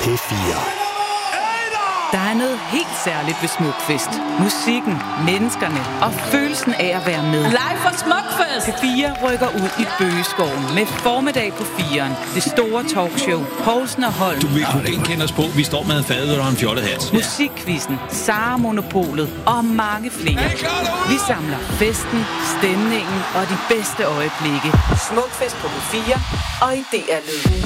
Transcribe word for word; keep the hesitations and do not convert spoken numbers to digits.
P fire. Der er noget helt særligt ved Smukfest. Musikken, menneskerne og følelsen af at være med. Live fra Smukfest! P fire rykker ud i Bøgeskoven med formiddag på firen. Det store talkshow. Poulsen og Holm. Du vil kunne ikke kende os på. Vi står med en fadøl og en fjollehat. Musikquizzen, Sara Monopolet og mange flere. Vi samler festen, stemningen og de bedste øjeblikke. Smukfest på P fire og i D R Lyd.